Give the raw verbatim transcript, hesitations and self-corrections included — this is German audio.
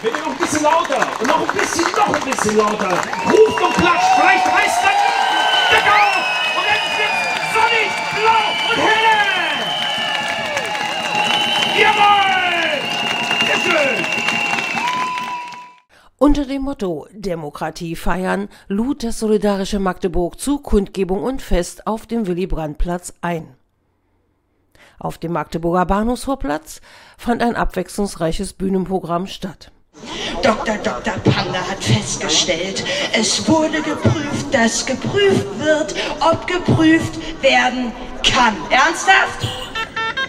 Bitte noch ein bisschen lauter. Und noch ein bisschen, noch ein bisschen lauter. Ruft und klatscht. Vielleicht reißt dann die Decke auf. Und dann wird sonnig, blau und helle. Jawohl. Sehr schön. Unter dem Motto Demokratie feiern lud das Solidarische Magdeburg zu Kundgebung und Fest auf dem Willy-Brandt-Platz ein. Auf dem Magdeburger Bahnhofsvorplatz fand ein abwechslungsreiches Bühnenprogramm statt. Doktor Doktor Panda hat festgestellt, es wurde geprüft, dass geprüft wird, ob geprüft werden kann. Ernsthaft?